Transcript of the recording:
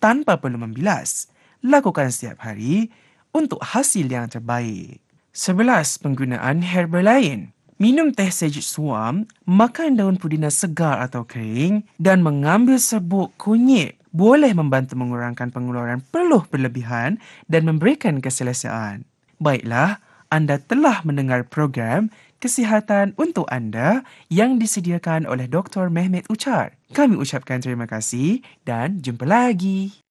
tanpa perlu membilas. Lakukan setiap hari untuk hasil yang terbaik. 11. Penggunaan herba lain. Minum teh sejuk suam, makan daun pudina segar atau kering dan mengambil serbuk kunyit boleh membantu mengurangkan pengeluaran peluh berlebihan dan memberikan keselesaan. Baiklah, anda telah mendengar program Kesihatan untuk anda yang disediakan oleh Dr. Mehmet Uchar. Kami ucapkan terima kasih dan jumpa lagi.